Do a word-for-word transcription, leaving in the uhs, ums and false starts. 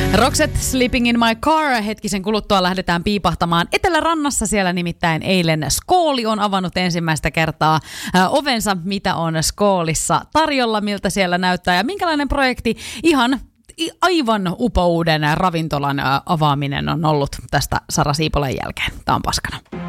Roxette Sleeping in My Car. Hetkisen kuluttua lähdetään piipahtamaan Etelärannassa. Siellä nimittäin eilen Skooli on avannut ensimmäistä kertaa ää, ovensa. Mitä on Skoolissa tarjolla, miltä siellä näyttää ja minkälainen projekti ihan aivan upouden ravintolan ää, avaaminen on ollut tästä Sara Siipolen jälkeen. Tämä on Paskana.